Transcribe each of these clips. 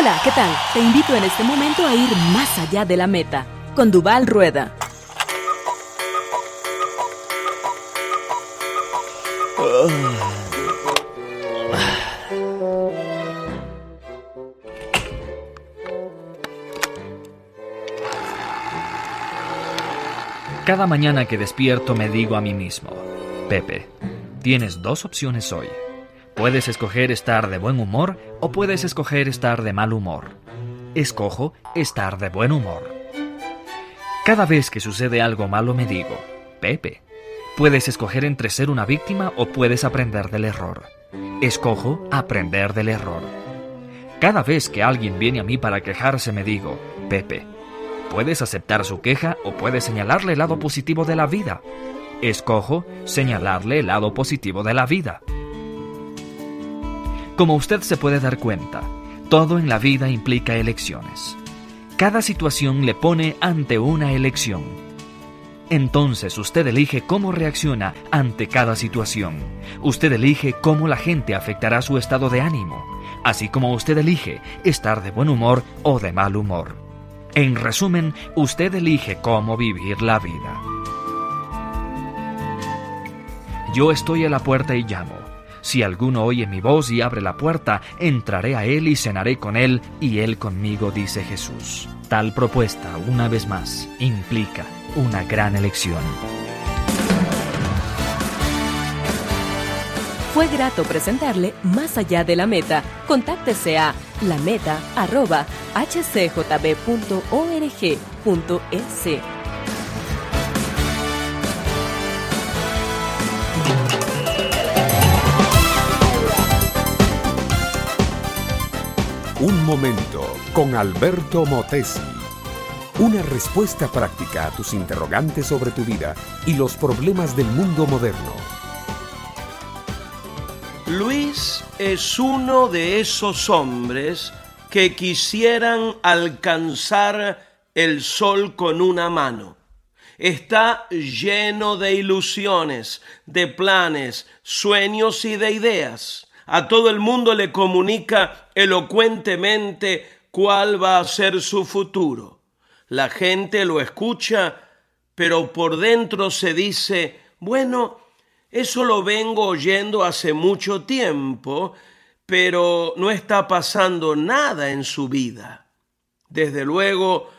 Hola, ¿qué tal? Te invito en este momento a ir más allá de la meta con Duvall Rueda. Cada mañana que despierto me digo a mí mismo: Pepe, tienes dos opciones hoy. Puedes escoger estar de buen humor o puedes escoger estar de mal humor. Escojo estar de buen humor. Cada vez que sucede algo malo me digo: Pepe, puedes escoger entre ser una víctima o puedes aprender del error. Escojo aprender del error. Cada vez que alguien viene a mí para quejarse me digo: Pepe, puedes aceptar su queja o puedes señalarle el lado positivo de la vida. Escojo señalarle el lado positivo de la vida. Como usted se puede dar cuenta, todo en la vida implica elecciones. Cada situación le pone ante una elección. Entonces usted elige cómo reacciona ante cada situación. Usted elige cómo la gente afectará su estado de ánimo, así como usted elige estar de buen humor o de mal humor. En resumen, usted elige cómo vivir la vida. Yo estoy a la puerta y llamo. Si alguno oye mi voz y abre la puerta, entraré a él y cenaré con él y él conmigo, dice Jesús. Tal propuesta, una vez más, implica una gran elección. Fue grato presentarle Más allá de la meta. Contáctese a lameta@hcjb.org.es. Un momento con Alberto Motesi. Una respuesta práctica a tus interrogantes sobre tu vida y los problemas del mundo moderno. Luis es uno de esos hombres que quisieran alcanzar el sol con una mano. Está lleno de ilusiones, de planes, sueños y de ideas. A todo el mundo le comunica elocuentemente cuál va a ser su futuro. La gente lo escucha, pero por dentro se dice: bueno, eso lo vengo oyendo hace mucho tiempo, pero no está pasando nada en su vida. Desde luego,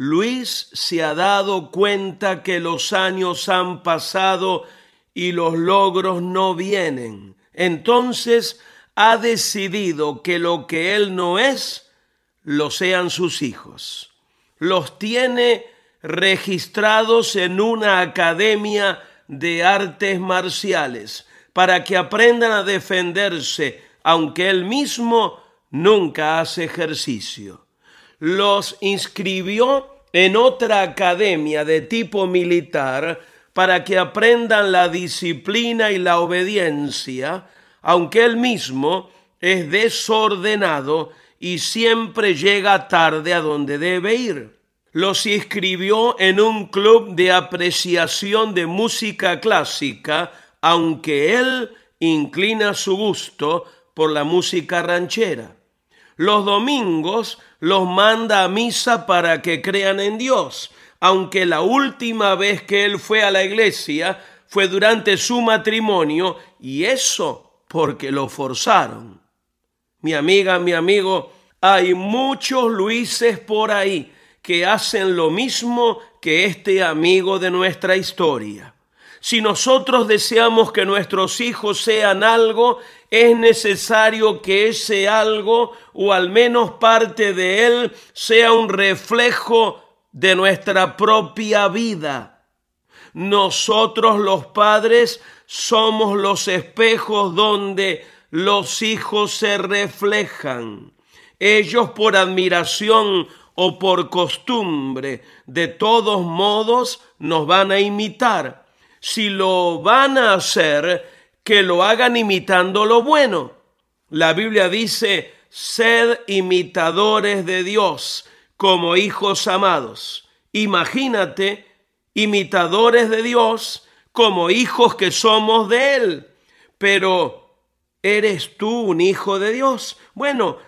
Luis se ha dado cuenta que los años han pasado y los logros no vienen. Entonces ha decidido que lo que él no es, lo sean sus hijos. Los tiene registrados en una academia de artes marciales para que aprendan a defenderse, aunque él mismo nunca hace ejercicio. Los inscribió en otra academia de tipo militar para que aprendan la disciplina y la obediencia, aunque él mismo es desordenado y siempre llega tarde a donde debe ir. Los inscribió en un club de apreciación de música clásica, aunque él inclina su gusto por la música ranchera. Los domingos los manda a misa para que crean en Dios, aunque la última vez que él fue a la iglesia fue durante su matrimonio, y eso porque lo forzaron. Mi amiga, mi amigo, hay muchos Luises por ahí que hacen lo mismo que este amigo de nuestra historia. Si nosotros deseamos que nuestros hijos sean algo, es necesario que ese algo, o al menos parte de él, sea un reflejo de nuestra propia vida. Nosotros los padres somos los espejos donde los hijos se reflejan. Ellos, por admiración o por costumbre, de todos modos nos van a imitar. Si lo van a hacer, que lo hagan imitando lo bueno. La Biblia dice: sed imitadores de Dios como hijos amados. Imagínate, imitadores de Dios como hijos que somos de Él. Pero, ¿eres tú un hijo de Dios? Bueno,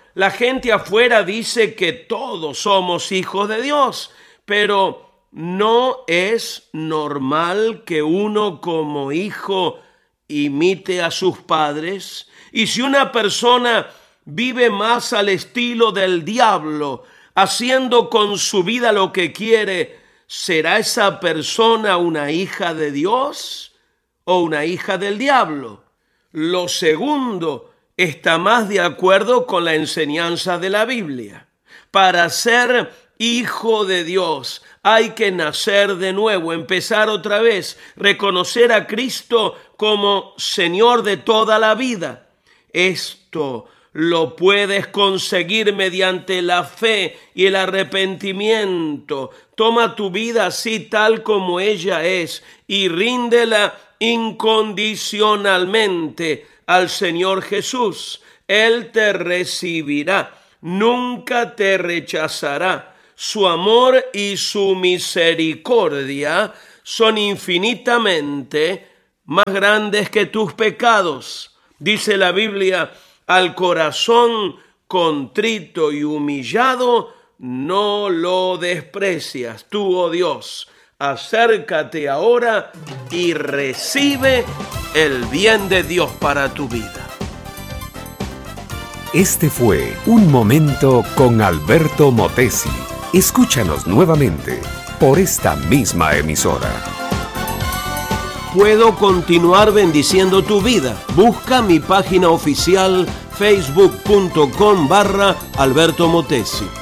La gente afuera dice que todos somos hijos de Dios, pero no es normal que uno como hijo imite a sus padres. Y si una persona vive más al estilo del diablo, haciendo con su vida lo que quiere, ¿será esa persona una hija de Dios o una hija del diablo? Lo segundo está más de acuerdo con la enseñanza de la Biblia. Para ser hijo de Dios hay que nacer de nuevo, empezar otra vez, reconocer a Cristo como Señor de toda la vida. Esto lo puedes conseguir mediante la fe y el arrepentimiento. Toma tu vida así tal como ella es y ríndela incondicionalmente al Señor Jesús. Él te recibirá, nunca te rechazará. Su amor y su misericordia son infinitamente más grandes que tus pecados. Dice la Biblia, al corazón contrito y humillado no lo desprecias. Tú, oh Dios, acércate ahora y recibe el bien de Dios para tu vida. Este fue Un Momento con Alberto Motesi. Escúchanos nuevamente por esta misma emisora. Puedo continuar bendiciendo tu vida. Busca mi página oficial facebook.com/Alberto Motesi.